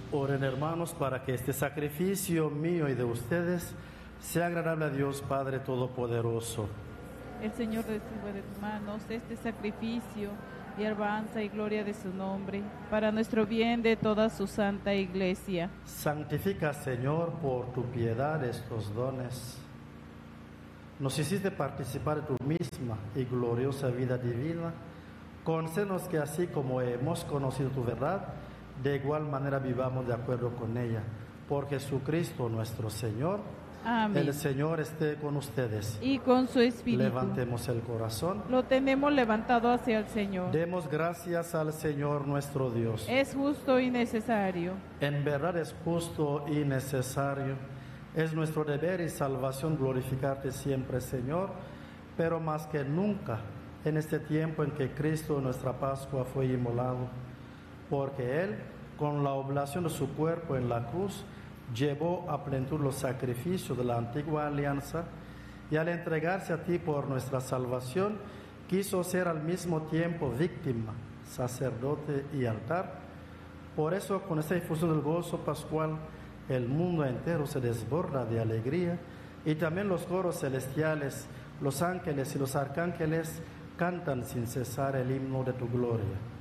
Oren, hermanos, para que este sacrificio mío y de ustedes sea agradable a Dios Padre Todopoderoso. El Señor reciba de tus manos este sacrificio y alabanza y gloria de su nombre, para nuestro bien de toda su santa iglesia. Santifica, Señor, por tu piedad estos dones. Nos hiciste participar de tu misma y gloriosa vida divina. Concédenos que así como hemos conocido tu verdad, de igual manera vivamos de acuerdo con ella. Por Jesucristo nuestro Señor. Amén. El Señor esté con ustedes. Y con su espíritu. Levantemos el corazón. Lo tenemos levantado hacia el Señor. Demos gracias al Señor nuestro Dios. Es justo y necesario. En verdad es justo y necesario. Es nuestro deber y salvación glorificarte siempre, Señor, pero más que nunca en este tiempo en que Cristo, nuestra Pascua, fue inmolado, porque Él, con la oblación de su cuerpo en la cruz, llevó a plenitud los sacrificios de la antigua alianza, y al entregarse a ti por nuestra salvación, quiso ser al mismo tiempo víctima, sacerdote y altar. Por eso, con esta difusión del gozo pascual, el mundo entero se desborda de alegría, y también los coros celestiales, los ángeles y los arcángeles cantan sin cesar el himno de tu gloria.